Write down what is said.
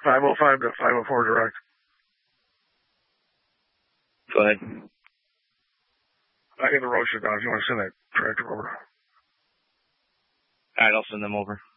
505 to 504 direct. Go ahead. I got the road shut down. If you want to send that tractor over. All right, I'll send them over.